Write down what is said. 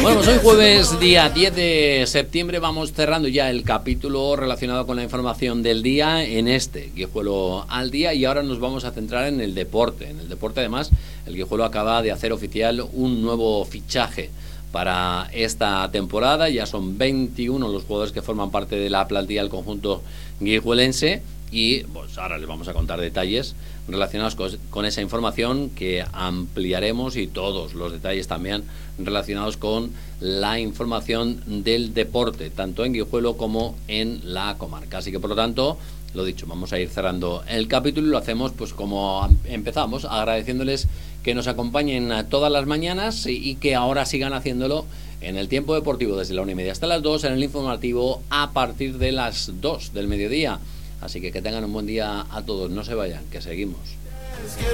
Bueno, pues hoy jueves, día 10 de septiembre, vamos cerrando ya el capítulo relacionado con la información del día en este Guijuelo al Día, y ahora nos vamos a centrar en el deporte. En el deporte, además, el Guijuelo acaba de hacer oficial un nuevo fichaje para esta temporada. Ya son 21 los jugadores que forman parte de la plantilla del conjunto guijuelense, y pues ahora les vamos a contar detalles relacionados con esa información que ampliaremos, y todos los detalles también relacionados con la información del deporte, tanto en Guijuelo como en la comarca. Así que, por lo tanto, lo dicho, vamos a ir cerrando el capítulo, y lo hacemos pues como empezamos, agradeciéndoles que nos acompañen todas las mañanas y que ahora sigan haciéndolo en el tiempo deportivo desde la 1:30 hasta las 2, en el informativo a partir de las 2 del mediodía. Así que tengan un buen día a todos, no se vayan, que seguimos.